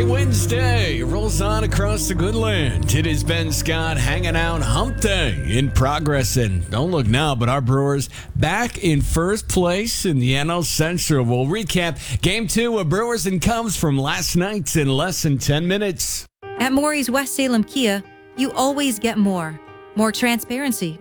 Wednesday rolls on across the good land. It is Ben Scott hanging out, hump day in progress. And don't look now, but our Brewers back in first place in the NL Central. We'll recap Game 2 of Brewers and Cubs from last night in less than 10 minutes. At Maury's West Salem Kia, you always get more. More transparency,